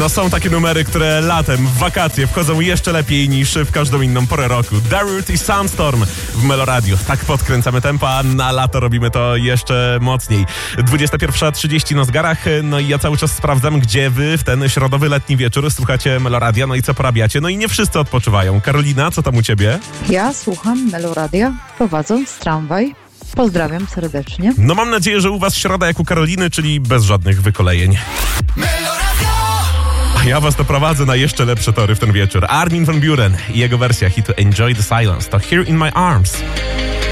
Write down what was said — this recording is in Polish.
No są takie numery, które latem, w wakacje wchodzą jeszcze lepiej niż w każdą inną porę roku. Darude i Sandstorm w Meloradiu. Tak podkręcamy tempa, a na lato robimy to jeszcze mocniej. 21:30 na zegarach, no i ja cały czas sprawdzam, gdzie wy w ten środowy, letni wieczór słuchacie Meloradia, no i co porabiacie. No i nie wszyscy odpoczywają. Karolina, co tam u ciebie? Ja słucham Meloradia, prowadząc tramwaj. Pozdrawiam serdecznie. No mam nadzieję, że u was środa jak u Karoliny, czyli bez żadnych wykolejeń. A ja was doprowadzę na jeszcze lepsze tory w ten wieczór. Armin van Buuren i jego wersja hitu Enjoy the Silence to Here in My Arms.